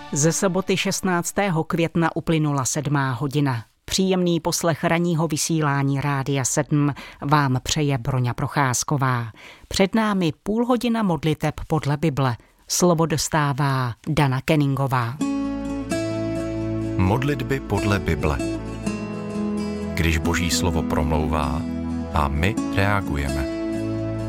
Ze soboty 16. května uplynula 7. hodina. Příjemný poslech ranního vysílání Rádia 7 vám přeje Broňa Procházková. Před námi půl hodina modliteb podle Bible. Slovo dostává Dana Kenningová. Modlitby podle Bible. Když Boží slovo promlouvá a my reagujeme.